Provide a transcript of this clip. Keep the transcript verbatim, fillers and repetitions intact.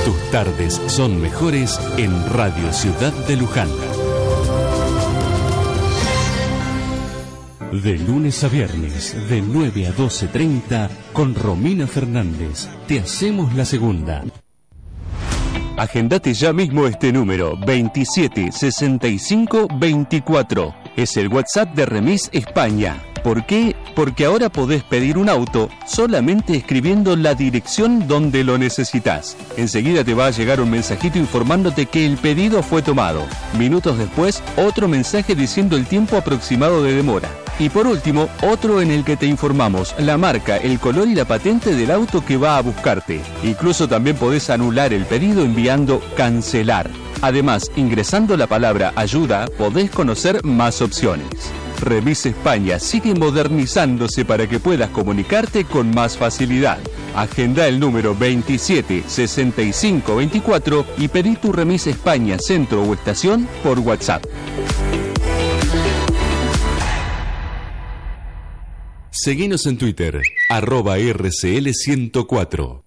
Tus tardes son mejores en Radio Ciudad de Luján. De lunes a viernes, de nueve a doce treinta, con Romina Fernández. Te hacemos la segunda. Agendate ya mismo este número, veintisiete sesenta y cinco veinticuatro. Es el WhatsApp de Remis España. ¿Por qué? Porque ahora podés pedir un auto solamente escribiendo la dirección donde lo necesitas. Enseguida te va a llegar un mensajito informándote que el pedido fue tomado. Minutos después, otro mensaje diciendo el tiempo aproximado de demora. Y por último, otro en el que te informamos la marca, el color y la patente del auto que va a buscarte. Incluso también podés anular el pedido enviando cancelar. Además, ingresando la palabra ayuda, podés conocer más opciones. Remis España sigue modernizándose para que puedas comunicarte con más facilidad. Agenda el número veintisiete sesenta y cinco veinticuatro y pedí tu Remis España centro o estación por WhatsApp. Seguinos en Twitter, arroba R C L ciento cuatro.